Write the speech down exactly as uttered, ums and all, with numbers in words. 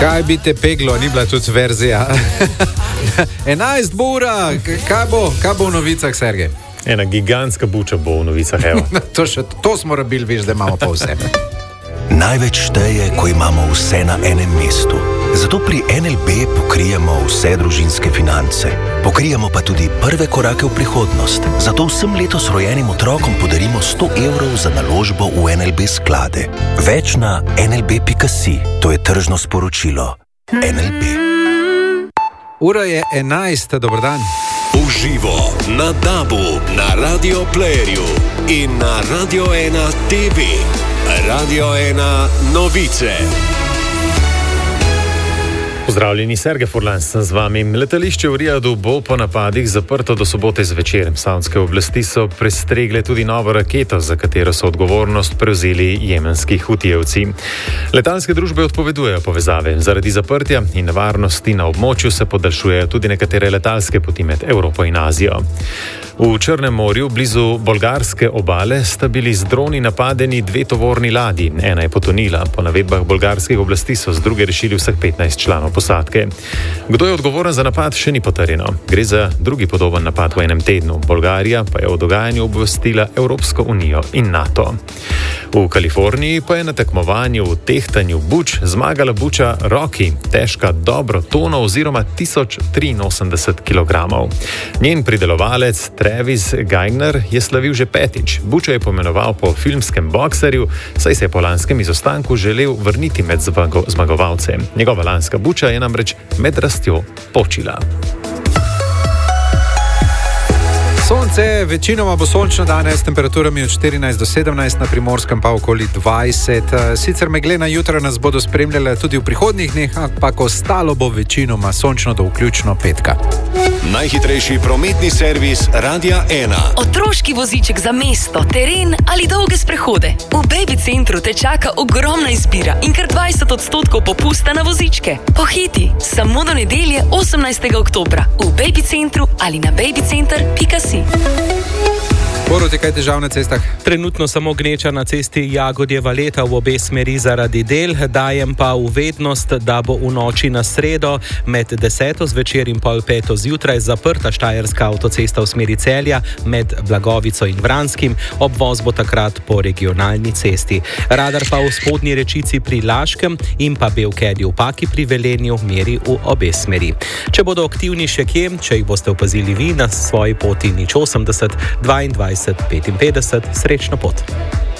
Kaj bi te peglo, ni bila tudi verzija. enajst bo ura, kaj bo, kaj bo v novicah, Sergej? Ena gigantska buča bo v novicah, evo. to, še, to smo rabili, viš, da imamo pa vse. Največ šteje, ko imamo vse na enem mestu. Zato pri en el be pokrijemo vse družinske finance. Pokrijemo pa tudi prve korake v prihodnost. Zato vsem letos rojenim otrokom podarimo sto evrov za naložbo v en el be sklade. Več na en el be pika si. To je tržno sporočilo. en el be. Ura je enajst, dober dan. Uživo na dabu, na Radio Playerju in na Radio ena te ve. Radio ena novice. Pozdravljeni, Sergej Furlan sem z vami. Letališče v Rijadu bo po napadih zaprto do sobote zvečer. Savdske oblasti so prestregle tudi novo raketo, za katero so odgovornost prevzeli jemenski hutijevci. Letalske družbe odpovedujejo povezave. Zaradi zaprtja in nevarnosti na območju se podaljšujejo tudi nekatere letalske poti med Evropo in Azijo. V Črnem morju, blizu bolgarske obale, sta bili z droni napadeni dve tovorni ladji. Ena je potonila. Po navedbah bolgarskih oblasti so z druge rešili vseh petnajst članov posadke. Kdo je odgovoren za napad, še ni potrjeno. Gre za drugi podoben napad v enem tednu. Bolgarija pa je o dogajanju obvestila Evropsko unijo in NATO. V Kaliforniji pa je na tekmovanju v tehtanju buč zmagala buča Rocky, težka dobro tono oziroma tisoč triinosemdeset kilogramov. Njen pridelovalec Travis Geigner je slavil že petič. Bučo je pomenoval po filmskem bokserju, saj se je po lanskem izostanku želel vrniti med zmago- zmagovalce. Njegova lanska buča je namreč med rastjo počila. Sonce, večinoma bo sončno danes s temperaturami od štirinajst do sedemnajst, na Primorskem pa okoli dvajset. Sicer meglena jutra nas bodo spremljale tudi v prihodnjih dneh, ampak ostalo bo večinoma sončno do vključno petka. Najhitrejši prometni servis Radia ena. Otroški voziček za mesto, teren ali dolge sprehode. V Baby Centru te čaka ogromna izbira in kar dvajset odstotkov popusta na vozičke. Pohiti, samo do nedelje osemnajstega oktobra v Baby Centru ali na babycenter pika si. Borut, je kaj težav na cestah? Trenutno samo gneča na cesti Jagodjeva Leta v obe smeri zaradi del, dajem pa v vednost, da bo v noči na sredo med deseto zvečer in pol peto zjutraj zaprta Štajerska avtocesta v smeri Celja med Blagovico in Vranskim, obvoz bo takrat po regionalni cesti. Radar pa v spodnji rečici pri Laškem in pa Belkedi v Paki pri Velenju meri v obe smeri. Če bodo aktivni še kje, če jih boste opazili vi na svoji poti nič osemdeset dvaindvajset petinpetdeset, srečno pot.